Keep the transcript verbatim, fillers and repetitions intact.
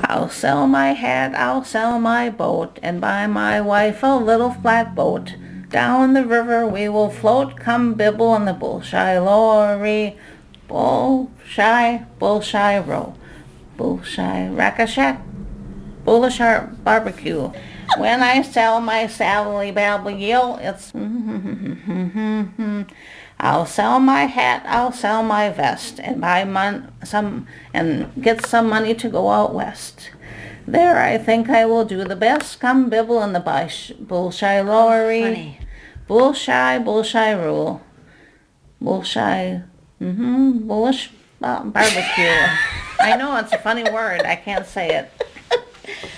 I'll sell my hat, I'll sell my boat, and buy my wife a little flat boat. Down the river we will float, come bibble on the bull-shy lorry. Bull-shy, bull-shy row, bull-shy rack-a-shack, bullish heart barbecue. When I sell my Sally Babble Yell, it's I'll sell my hat, I'll sell my vest, and buy mon- some and get some money to go out west. There I think I will do the best. Come bibble in the bush, bull-shy lorry. Funny. Bull-shy, bull-shy rule. Bull-shy, mm-hmm, bullish uh, barbecue. I know it's a funny word. I can't say it.